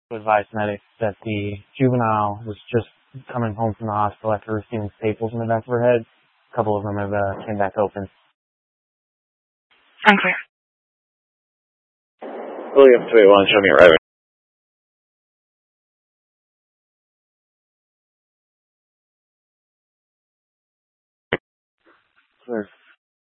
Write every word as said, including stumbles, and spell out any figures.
advise medics that the juvenile was just coming home from the hospital after receiving staples in the back of her head. A couple of them have uh, came back open. Unclear. William two eight one, show me arriving. Clear.